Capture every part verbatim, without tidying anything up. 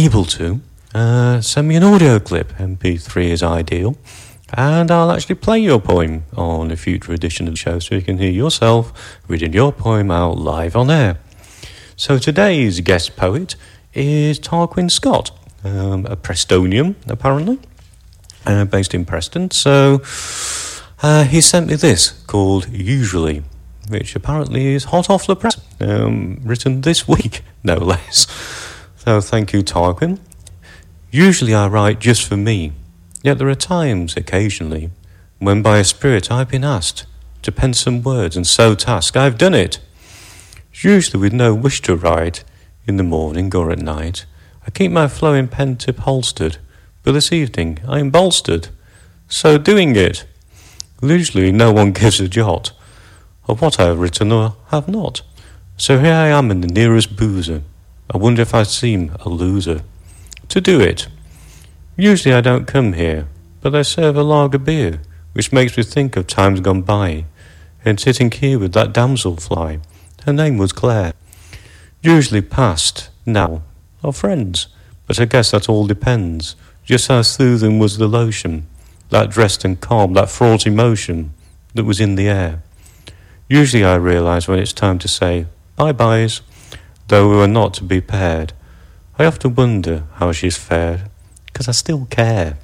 able to, uh, send me an audio clip. M P three is ideal. And I'll actually play your poem on a future edition of the show so you can hear yourself reading your poem out live on air. So today's guest poet is Tarquin Scott, um, a Prestonian, apparently, uh, based in Preston. So uh, he sent me this called Usually, which apparently is hot off the press, um, written this week, no less. So thank you, Tarquin. Usually I write just for me. Yet there are times, occasionally, when by a spirit I've been asked to pen some words, and so task I've done it. Usually with no wish to write, in the morning or at night. I keep my flowing pen tip holstered, but this evening I am bolstered, so doing it. Usually no one gives a jot of what I have written or have not. So here I am in the nearest boozer. I wonder if I seem a loser. To do it. Usually I don't come here, but I serve a lager beer, which makes me think of times gone by, and sitting here with that damselfly, her name was Claire. Usually past, now, are friends, but I guess that all depends, just how soothing was the lotion, that dressed and calm, that fraught emotion that was in the air. Usually I realise when it's time to say bye-byes, though we were not to be paired. I often wonder how she's fared, because I still care.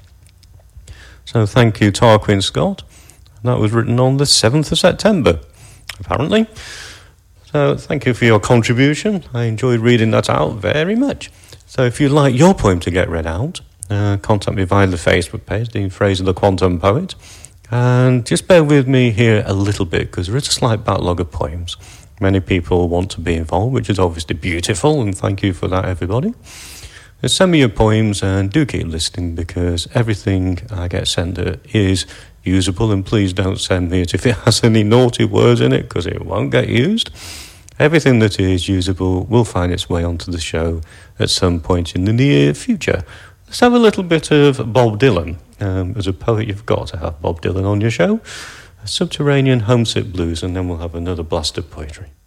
So thank you, Tarquin Scott. That was written on the seventh of September, apparently. So thank you for your contribution. I enjoyed reading that out very much. So if you'd like your poem to get read out, uh, contact me via the Facebook page, Dean Fraser the Quantum Poet. And just bear with me here a little bit, because there is a slight backlog of poems. Many people want to be involved, which is obviously beautiful, and thank you for that, everybody. Send me your poems and do keep listening, because everything I get sent is usable, and please don't send me it if it has any naughty words in it, because it won't get used. Everything that is usable will find its way onto the show at some point in the near future. Let's have a little bit of Bob Dylan. Um, as a poet, you've got to have Bob Dylan on your show. Subterranean Homesick Blues, and then we'll have another blast of poetry.